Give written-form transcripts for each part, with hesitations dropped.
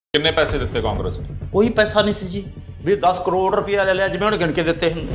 ਕਿੰਨੇ ਪੈਸੇ ਦਿੱਤੇ ਕਾਂਗਰਸ ਨੇ? ਕੋਈ ਪੈਸਾ ਨਹੀਂ ਸੀ ਜੀ ਵੀ 10 ਕਰੋੜ ਰੁਪਇਆ ਲੈ ਲਿਆ ਜਿਵੇਂ ਉਹਨੇ ਗਿਣ ਕੇ ਦਿੱਤੇ ਹਨ।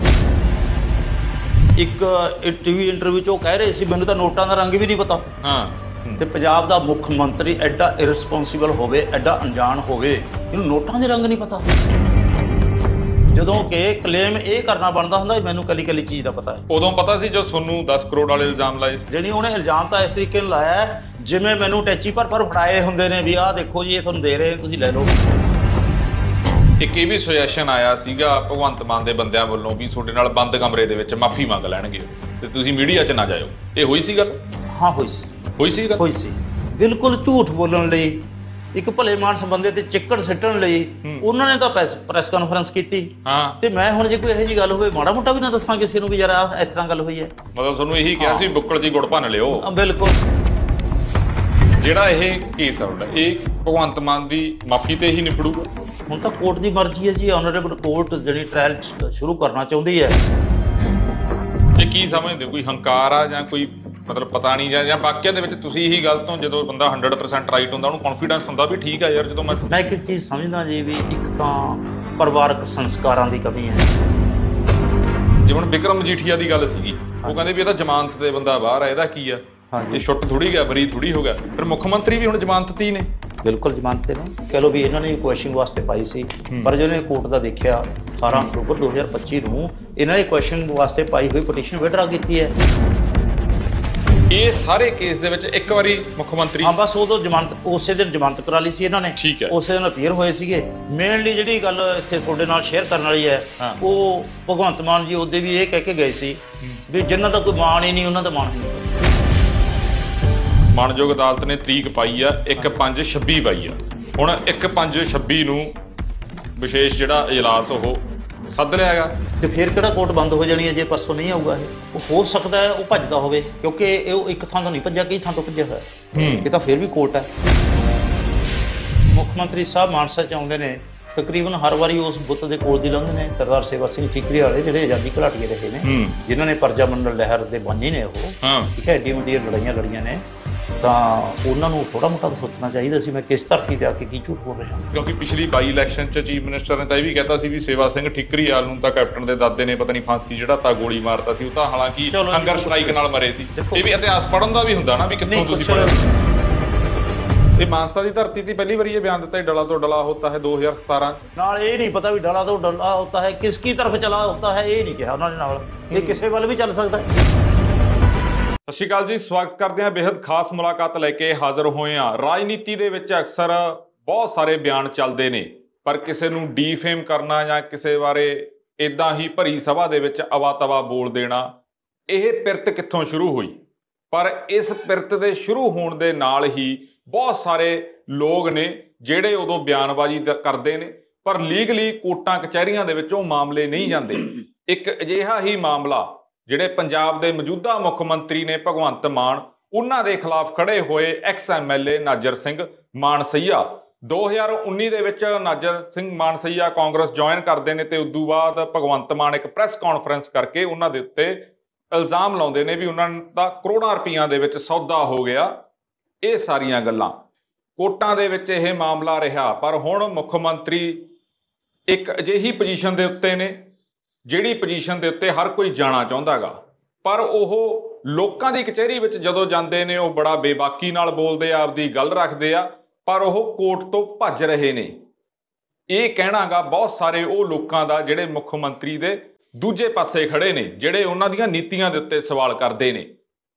ਇੱਕ ਟੀਵੀ ਇੰਟਰਵਿਊ 'ਚ ਉਹ ਕਹਿ ਰਹੇ ਸੀ ਮੈਨੂੰ ਤਾਂ ਨੋਟਾਂ ਦਾ ਰੰਗ ਵੀ ਨਹੀਂ ਪਤਾ। ਹਾਂ, ਤੇ ਪੰਜਾਬ ਦਾ ਮੁੱਖ ਮੰਤਰੀ ਐਡਾ ਇਰਰਿਸਪੌਂਸੀਬਲ ਹੋਵੇ, ਐਡਾ ਅਣਜਾਣ ਹੋਵੇ, ਇਹਨੂੰ ਨੋਟਾਂ ਦੇ ਰੰਗ ਨਹੀਂ ਪਤਾ। ਜਦੋਂ ਕਿ ਕਲੇਮ ਇਹ ਕਰਨਾ ਬਣਦਾ ਹੁੰਦਾ ਮੈਨੂੰ ਕੱਲੀ ਕੱਲੀ ਚੀਜ਼ ਦਾ ਪਤਾ ਹੈ। ਉਦੋਂ ਪਤਾ ਸੀ ਜੋ ਤੁਹਾਨੂੰ 10 ਕਰੋੜ ਵਾਲੇ ਇਲਜ਼ਾਮ ਲਾਏ ਸੀ? ਜਿਹੜੀ ਉਹਨੇ ਇਲਜ਼ਾਮ ਤਾਂ ਇਸ ਤਰੀਕੇ ਨਾਲ ਲਾਇਆ ਹੈ, ਜਿਵੇਂ ਮੈਨੂੰ ਟੈਚੀ ਪਰ ਫੜਾਏ ਹੁੰਦੇ ਨੇ ਵੀ ਆਹ ਦੇਖੋ ਜੀ ਇਹ ਤੁਹਾਨੂੰ ਦੇ ਰਹੇ ਤੁਸੀਂ ਲੈ ਲਓ। ਇੱਕ ਇਹ ਵੀ ਸੁਜੈਸ਼ਨ ਆਇਆ ਸੀਗਾ ਭਗਵੰਤ ਮਾਨ ਦੇ ਬੰਦਿਆਂ ਵੱਲੋਂ ਵੀ ਤੁਹਾਡੇ ਨਾਲ ਬੰਦ ਕਮਰੇ ਦੇ ਵਿੱਚ ਮਾਫੀ ਮੰਗ ਲੈਣਗੇ ਤੇ ਤੁਸੀਂ ਮੀਡੀਆ 'ਚ ਨਾ ਜਾਇਓ। ਇਹ ਹੋਈ ਸੀ ਗੱਲ? ਹਾਂ ਹੋਈ ਸੀ। ਹੋਈ ਸੀ ਗੱਲ? ਹੋਈ ਸੀ। ਬਿਲਕੁਲ ਝੂਠ ਬੋਲਣ ਲਈ, ਇੱਕ ਭਲੇ ਮਾਨਸ ਬੰਦੇ ਤੇ ਚਿੱਕੜ ਸਿੱਟਣ ਲਈ ਉਹਨਾਂ ਨੇ ਤਾਂ ਪ੍ਰੈਸ ਕਾਨਫਰੰਸ ਕੀਤੀ। ਹਾਂ, ਤੇ ਮੈਂ ਹੁਣ ਜੇ ਕੋਈ ਇਹੋ ਜਿਹੀ ਗੱਲ ਹੋਵੇ ਮਾੜਾ ਮੋਟਾ ਵੀ ਨਾ ਦੱਸਾਂ ਕਿਸੇ ਨੂੰ ਵੀ ਯਾਰ ਆਹ ਇਸ ਤਰ੍ਹਾਂ ਗੱਲ ਹੋਈ ਹੈ। ਮਤਲਬ ਤੁਹਾਨੂੰ ਇਹੀ ਕਿਹਾ ਸੀ ਬੁੱਕਲ 'ਚ ਗੁੜ ਭੰਨ ਲਿਓ। ਬਿਲਕੁਲ। ਜਿਹੜਾ ਇਹ ਕੇਸ ਆ ਤੁਹਾਡਾ, ਇਹ ਭਗਵੰਤ ਮਾਨ ਦੀ ਮਾਫੀ ਤੇ ਹੀ ਨਿਬੜੂਗਾ? ਹੁਣ ਤਾਂ ਕੋਰਟ ਦੀ ਮਰਜ਼ੀ ਹੈ ਜੀ। ਆਨਰੇਬਲ ਕੋਰਟ ਜਿਹੜੀ ਟ੍ਰਾਇਲ ਸ਼ੁਰੂ ਕਰਨਾ ਚਾਹੁੰਦੀ ਹੈ। ਇਹ ਕੀ ਸਮਝਦੇ ਹੋ? ਕੋਈ ਹੰਕਾਰ ਆ ਜਾਂ ਕੋਈ ਮਤਲਬ ਪਤਾ ਨਹੀਂ ਜਾਂ ਬਾਕੀਆਂ ਦੇ ਵਿੱਚ ਤੁਸੀਂ ਇਹੀ ਗੱਲ ਤੋਂ ਜਦੋਂ ਬੰਦਾ 100% ਰਾਈਟ ਹੁੰਦਾ ਉਹਨੂੰ ਕੌਨਫੀਡੈਂਸ ਹੁੰਦਾ ਵੀ ਠੀਕ ਆ ਯਾਰ ਜਦੋਂ ਮੈਂ ਇੱਕ ਚੀਜ਼ ਸਮਝਦਾ ਜੀ ਵੀ ਇੱਕ ਤਾਂ ਪਰਿਵਾਰਕ ਸੰਸਕਾਰਾਂ ਦੀ ਕਮੀ ਹੈ। ਜਿਵੇਂ ਬਿਕਰਮ ਮਜੀਠੀਆ ਦੀ ਗੱਲ ਸੀਗੀ, ਉਹ ਕਹਿੰਦੇ ਵੀ ਇਹਦਾ ਜ਼ਮਾਨਤ ਤੇ ਬੰਦਾ ਬਾਹਰ ਆ, ਇਹਦਾ ਕੀ ਆ? ਇਹ ਛੁੱਟ ਥੋੜੀ ਗਿਆ, ਬਰੀ ਥੋੜੀ ਹੋ ਗਿਆ। ਫਿਰ ਮੁੱਖ ਮੰਤਰੀ ਵੀ ਹੁਣ ਜ਼ਮਾਨਤ ਤੇ ਹੀ ਨੇ। ਬਿਲਕੁਲ ਜ਼ਮਾਨਤ ਤੇ ਨੇ। ਕਹਿ ਲਓ ਵੀ ਇਹਨਾਂ ਨੇ ਕੁਐਸਚਨ ਵਾਸਤੇ ਪਾਈ ਸੀ, ਪਰ ਜਦੋਂ ਕੋਰਟ ਦਾ ਦੇਖਿਆ 18 ਅਕਤੂਬਰ 2025 ਨੂੰ ਇਹਨਾਂ ਨੇ ਕੁਐਸਚਨ ਵਾਸਤੇ ਪਾਈ ਹੋਈ ਪਟੀਸ਼ਨ ਵਿਡਰਾ ਕੀਤੀ ਹੈ। ਇਹ ਸਾਰੇ ਕੇਸ ਦੇ ਵਿੱਚ ਇੱਕ ਵਾਰੀ ਮੁੱਖ ਮੰਤਰੀ ਬਸ ਉਦੋਂ ਜ਼ਮਾਨਤ ਉਸੇ ਦਿਨ ਜ਼ਮਾਨਤ ਕਰਾ ਲਈ ਸੀ ਇਹਨਾਂ ਨੇ। ਠੀਕ ਹੈ। ਉਸੇ ਦਿਨ ਅਪੀਅਰ ਹੋਏ ਸੀਗੇ। ਮੇਨਲੀ ਜਿਹੜੀ ਗੱਲ ਇੱਥੇ ਤੁਹਾਡੇ ਨਾਲ ਸ਼ੇਅਰ ਕਰਨ ਵਾਲੀ ਹੈ, ਉਹ ਭਗਵੰਤ ਮਾਨ ਜੀ ਉਹਦੇ ਵੀ ਇਹ ਕਹਿ ਕੇ ਗਏ ਸੀ ਵੀ ਜਿਨ੍ਹਾਂ ਦਾ ਕੋਈ ਮਾਣ ਹੀ ਨਹੀਂ ਉਹਨਾਂ ਦਾ ਮਾਣ ਹੀ ਨਹੀਂ। ਮਾਣਯੋਗ ਅਦਾਲਤ ਨੇ ਤਰੀਕ ਪਾਈ ਆ 1/5/26 ਪਾਈ ਆ। ਹੁਣ 1/5/26 ਨੂੰ ਵਿਸ਼ੇਸ਼ ਜਿਹੜਾ ਇਜਲਾਸ ਉਹ ਸੱਦ ਲਿਆ ਹੈਗਾ। ਤੇ ਫਿਰ ਕਿਹੜਾ ਕੋਰਟ ਬੰਦ ਹੋ ਜਾਣੀ ਹੈ ਜੇ ਪਰਸੋਂ ਨਹੀਂ ਆਊਗਾ ਇਹ? ਉਹ ਹੋ ਸਕਦਾ ਹੈ ਉਹ ਭੱਜਦਾ ਹੋਵੇ, ਕਿਉਂਕਿ ਇਹ ਇੱਕ ਥਾਂ ਤੋਂ ਨਹੀਂ ਭੱਜਿਆ, ਕਈ ਥਾਂ ਤੋਂ ਭੱਜਿਆ ਹੋਇਆ। ਇਹ ਤਾਂ ਫਿਰ ਵੀ ਕੋਰਟ ਹੈ। ਮੁੱਖ ਮੰਤਰੀ ਸਾਹਿਬ ਮਾਨਸਾ 'ਚ ਆਉਂਦੇ ਨੇ, ਤਕਰੀਬਨ ਹਰ ਵਾਰੀ ਉਸ ਬੁੱਤ ਦੇ ਕੋਲ ਦੀ ਲੰਘਦੇ ਨੇ। ਸਰਦਾਰ ਸੇਵਾ ਸਿੰਘ ਠੀਕਰੀ ਵਾਲੇ ਜਿਹੜੇ ਆਜ਼ਾਦੀ ਘੁਲਾਟੀਏ ਰਹੇ ਨੇ, ਜਿਨ੍ਹਾਂ ਨੇ ਪਰਜਾ ਮੰਡਲ ਲਹਿਰ ਦੇ ਬਾਨੀ ਨੇ, ਉਹ ਠੀਕ ਹੈ, ਏਡੀ ਵੱਡੀਆਂ ਲੜਾਈਆਂ ਲੜੀਆਂ ਨੇ, ਤਾਂ ਉਹਨਾਂ ਨੂੰ ਥੋੜਾ ਮੋਟਾ ਸੋਚਣਾ ਚਾਹੀਦਾ ਸੀ ਮੈਂ ਕਿਸ ਧਰਤੀ ਤੇ ਆ ਕੇ ਕੀ ਝੂਠ ਬੋਲ ਰਿਹਾ। ਕਿਉਂਕਿ ਪਿਛਲੀ ਬਾਈ ਇਲੈਕਸ਼ਨ 'ਚ ਚੀਫ ਮਿਨਿਸਟਰ ਨੇ ਤਾਂ ਇਹ ਵੀ ਕਹਿਤਾ ਸੀ ਵੀ ਸੇਵਾ ਸਿੰਘ ਠੀਕਰੀਵਾਲ ਨੂੰ ਤਾਂ ਕੈਪਟਨ ਦੇ ਦਾਦੇ ਨੇ ਪਤਾ ਨਹੀਂ ਫਾਂਸੀ ਜਿਹੜਾ ਤਾਂ ਗੋਲੀ ਮਾਰਤਾ ਸੀ। ਉਹ ਤਾਂ ਹਾਲਾਂਕਿ ਹੰਗਰ ਸਟ੍ਰਾਈਕ ਨਾਲ ਮਰੇ ਸੀ। ਇਹ ਵੀ ਇਤਿਹਾਸ ਪੜ੍ਹਨ ਦਾ ਵੀ ਹੁੰਦਾ ਨਾ ਵੀ ਕਿੱਥੋਂ ਤੁਸੀਂ ਪੜ੍ਹਿਆ। ਇਹ ਮਾਨਸਾ ਦੀ ਧਰਤੀ ਤੇ ਪਹਿਲੀ ਵਾਰੀ ਇਹ ਬਿਆਨ ਦਿੱਤਾ ਡਲਾ ਤੋਂ ਡਲਾ ਹੋਤਾ ਹੈ 2017 ਨਾਲ। ਇਹ ਨਹੀਂ ਪਤਾ ਵੀ ਡਲਾ ਤੋਂ ਡਲਾ ਹੋਤਾ ਹੈ ਕਿਸ ਕੀ ਤਰਫ ਚਲਾ ਹੋਤਾ ਹੈ, ਇਹ ਨਹੀਂ ਕਿਹਾ ਉਹਨਾਂ ਨੇ ਨਾਲ। ਇਹ ਕਿਸੇ ਵੱਲ ਵੀ ਚੱਲ ਸਕਦਾ ਹੈ। ਸਤਿ ਸ਼੍ਰੀ ਅਕਾਲ ਜੀ, ਸਵਾਗਤ ਕਰਦੇ ਹਾਂ। ਬੇहद ਖਾਸ ਮੁਲਾਕਾਤ ਲੈ ਕੇ ਹਾਜ਼ਰ ਹੋਏ ਹਾਂ। ਰਾਜਨੀਤੀ ਦੇ ਵਿੱਚ ਅਕਸਰ ਬਹੁਤ ਸਾਰੇ ਬਿਆਨ ਚੱਲਦੇ ਨੇ, ਪਰ ਕਿਸੇ ਨੂੰ ਡੀਫੇਮ ਕਰਨਾ ਜਾਂ ਕਿਸੇ ਬਾਰੇ ਇਦਾਂ ਹੀ ਭਰੀ ਸਭਾ ਦੇ ਵਿੱਚ ਅਵਾ-ਤਵਾ ਬੋਲ ਦੇਣਾ, ਇਹ ਪਿਰਤ ਕਿੱਥੋਂ ਸ਼ੁਰੂ ਹੋਈ? ਪਰ ਇਸ ਪਿਰਤ ਦੇ ਸ਼ੁਰੂ ਹੋਣ ਦੇ ਨਾਲ ਹੀ ਬਹੁਤ ਸਾਰੇ ਲੋਕ ਨੇ ਜਿਹੜੇ ਉਦੋਂ ਬਿਆਨਬਾਜ਼ੀ ਕਰਦੇ ਨੇ, ਪਰ ਲੀਗਲੀ ਕੋਰਟਾਂ ਕਚਹਿਰੀਆਂ ਦੇ ਵਿੱਚ ਉਹ ਮਾਮਲੇ ਨਹੀਂ ਜਾਂਦੇ। ਇੱਕ ਅਜਿਹਾ ਹੀ ਮਾਮਲਾ ਜਿਹੜੇ ਪੰਜਾਬ ਦੇ ਮੌਜੂਦਾ ਮੁੱਖ ਮੰਤਰੀ ਨੇ ਭਗਵੰਤ ਮਾਨ, ਉਹਨਾਂ ਦੇ ਖਿਲਾਫ ਖੜੇ ਹੋਏ ਐਕਸ ਐਮਐਲਏ ਨਾਜਰ ਸਿੰਘ ਮਾਨਸਈਆ। 2019 ਦੇ ਵਿੱਚ ਨਾਜਰ ਸਿੰਘ ਮਾਨਸਈਆ ਕਾਂਗਰਸ ਜੁਆਇਨ ਕਰਦੇ ਨੇ ਤੇ ਉਦੋਂ ਬਾਅਦ ਭਗਵੰਤ ਮਾਨ ਇੱਕ ਪ੍ਰੈਸ ਕਾਨਫਰੰਸ ਕਰਕੇ ਉਹਨਾਂ ਦੇ ਉੱਤੇ ਇਲਜ਼ਾਮ ਲਾਉਂਦੇ ਨੇ ਵੀ ਉਹਨਾਂ ਦਾ ਕਰੋੜਾਂ ਰੁਪਈਆਂ ਦੇ ਵਿੱਚ ਸੌਦਾ ਹੋ ਗਿਆ। ਇਹ ਸਾਰੀਆਂ ਗੱਲਾਂ ਕੋਰਟਾਂ ਦੇ ਵਿੱਚ ਇਹ ਮਾਮਲਾ ਰਿਹਾ, ਪਰ ਹੁਣ ਮੁੱਖ ਮੰਤਰੀ ਇੱਕ ਅਜਿਹੀ ਪੋਜੀਸ਼ਨ ਦੇ ਉੱਤੇ ਨੇ ਜਿਹੜੀ ਪੋਜੀਸ਼ਨ ਦੇ ਉੱਤੇ ਹਰ ਕੋਈ ਜਾਣਾ ਚਾਹੁੰਦਾ ਗਾ, ਪਰ ਉਹ ਲੋਕਾਂ ਦੀ ਕਚਹਿਰੀ ਵਿੱਚ ਜਦੋਂ ਜਾਂਦੇ ਨੇ ਉਹ ਬੜਾ ਬੇਬਾਕੀ ਨਾਲ ਬੋਲਦੇ ਆ, ਆਪਦੀ ਗੱਲ ਰੱਖਦੇ ਆ, ਪਰ ਉਹ ਕੋਰਟ ਤੋਂ ਭੱਜ ਰਹੇ ਨੇ। ਇਹ ਕਹਿਣਾ ਗਾ ਬਹੁਤ ਸਾਰੇ ਉਹ ਲੋਕਾਂ ਦਾ ਜਿਹੜੇ ਮੁੱਖ ਮੰਤਰੀ ਦੇ ਦੂਜੇ ਪਾਸੇ ਖੜੇ ਨੇ, ਜਿਹੜੇ ਉਹਨਾਂ ਦੀਆਂ ਨੀਤੀਆਂ ਦੇ ਉੱਤੇ ਸਵਾਲ ਕਰਦੇ ਨੇ।